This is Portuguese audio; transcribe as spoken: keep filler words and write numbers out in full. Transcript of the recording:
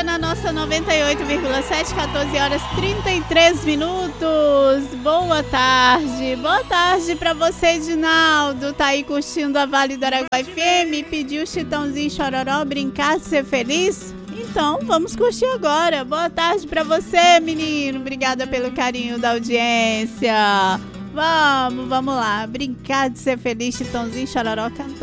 na nossa noventa e oito vírgula sete, catorze horas trinta e três minutos. Boa tarde, boa tarde pra você, Edinaldo. Tá aí curtindo a Vale do Araguaia F M, pediu Chitãozinho Chororó, brincar de ser feliz? Então, vamos curtir agora. Boa tarde pra você, menino. Obrigada pelo carinho da audiência. Vamos, vamos lá. Brincar de ser feliz, Chitãozinho Chororó cantando.